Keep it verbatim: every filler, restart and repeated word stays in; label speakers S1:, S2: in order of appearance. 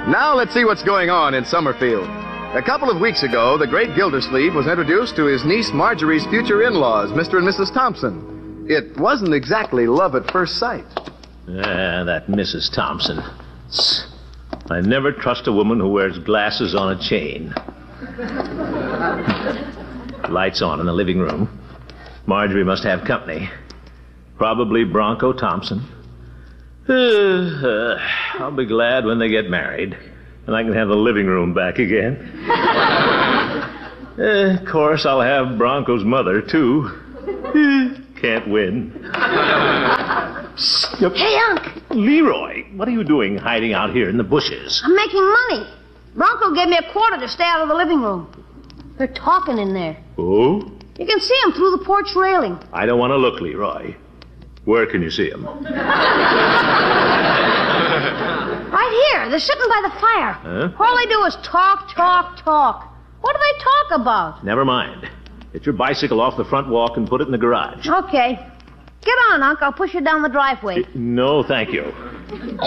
S1: Now let's see what's going on in Summerfield. A couple of weeks ago, the great Gildersleeve was introduced to his niece Marjorie's future in-laws, Mister and Missus Thompson. It wasn't exactly love at first sight.
S2: Ah, that Missus Thompson. I never trust a woman who wears glasses on a chain. Lights on in the living room. Marjorie must have company. Probably Bronco Thompson. Uh, uh, I'll be glad when they get married, and I can have the living room back again. uh, of course, I'll have Bronco's mother, too. Uh, can't win.
S3: Hey, Unc.
S2: Leroy, what are you doing hiding out here in the bushes?
S3: I'm making money. Bronco gave me a quarter to stay out of the living room. They're talking in there.
S2: Oh?
S3: You can see them through the porch railing.
S2: I don't want to look, Leroy. Where can you see them?
S3: Right here. They're sitting by the fire.
S2: Huh?
S3: All they do is talk, talk, talk. What do they talk about?
S2: Never mind. Get your bicycle off the front walk and put it in the garage.
S3: Okay. Get on, Unc. I'll push you down the driveway.
S2: No, thank you.